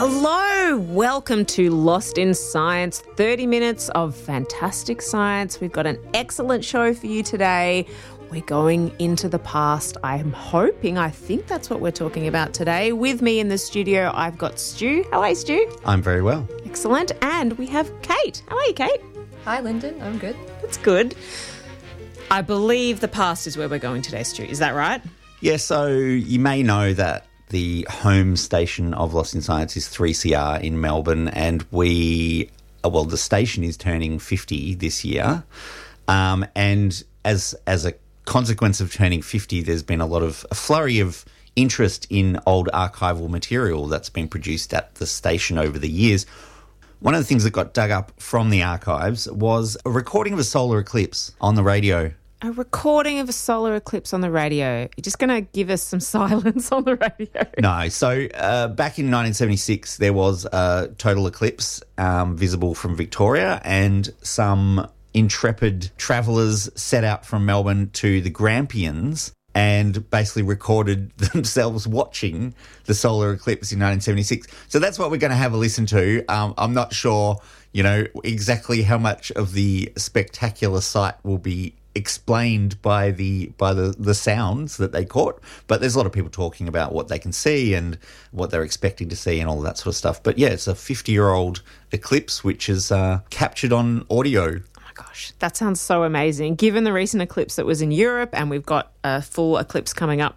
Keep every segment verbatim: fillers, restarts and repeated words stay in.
Hello, welcome to Lost in Science, thirty minutes of fantastic science. We've got an excellent show for you today. We're going into the past. I'm hoping, I think that's what we're talking about today. With me in the studio, I've got Stu. How are you, Stu? I'm very well. Excellent. And we have Kate. How are you, Kate? Hi, Lyndon. I'm good. That's good. I believe the past is where we're going today, Stu. Is that right? Yeah, so you may know that the home station of Lost in Science is three C R in Melbourne, and we, well, the station is turning fifty this year. Um, and as as a consequence of turning fifty, there's been a lot of a flurry of interest in old archival material that's been produced at the station over the years. One of the things that got dug up from the archives was a recording of a solar eclipse on the radio. A recording of a solar eclipse on the radio. You're just going to give us some silence on the radio. No. So uh, back in nineteen seventy-six, there was a total eclipse um, visible from Victoria, and some intrepid travellers set out from Melbourne to the Grampians and basically recorded themselves watching the solar eclipse in nineteen seventy-six. So that's what we're going to have a listen to. Um, I'm not sure, you know, exactly how much of the spectacular sight will be explained by the by the, the sounds that they caught, but there's a lot of people talking about what they can see and what they're expecting to see and all that sort of stuff. But yeah, it's a fifty-year-old eclipse which is uh, captured on audio. Oh my gosh, that sounds so amazing. Given the recent eclipse that was in Europe, and we've got a full eclipse coming up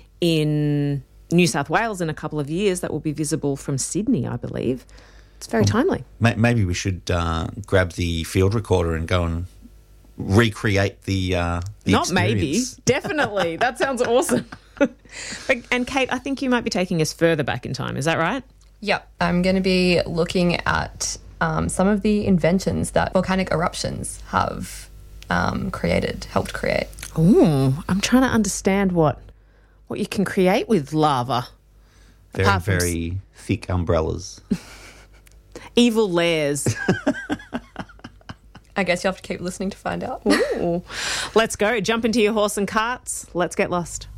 in New South Wales in a couple of years that will be visible from Sydney, I believe. It's very timely. Maybe we should uh, grab the field recorder and go and recreate the, uh, the Not experience. maybe, definitely. That sounds awesome. And Kate, I think you might be taking us further back in time. Is that right? Yep. I'm going to be looking at um, some of the inventions that volcanic eruptions have um, created, helped create. Oh, I'm trying to understand what what you can create with lava. Very, Apart from very thick umbrellas. evil layers. I guess you'll have to keep listening to find out. Ooh. Let's go. Jump into your horse and carts. Let's get lost.